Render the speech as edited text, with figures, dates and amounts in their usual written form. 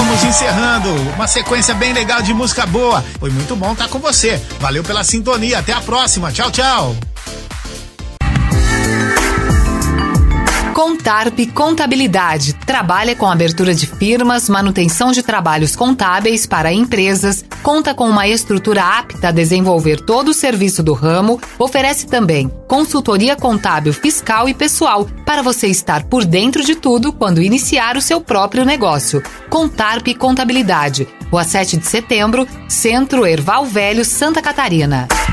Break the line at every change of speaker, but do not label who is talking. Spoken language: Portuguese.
Estamos encerrando uma sequência bem legal de música boa. Foi muito bom estar com você. Valeu pela sintonia. Até a próxima. Tchau, tchau.
Contarp Contabilidade trabalha com abertura de firmas, manutenção de trabalhos contábeis para empresas, conta com uma estrutura apta a desenvolver todo o serviço do ramo, oferece também consultoria contábil, fiscal e pessoal para você estar por dentro de tudo quando iniciar o seu próprio negócio. Contarp Contabilidade, Rua 7 de Setembro, Centro Erval Velho, Santa Catarina.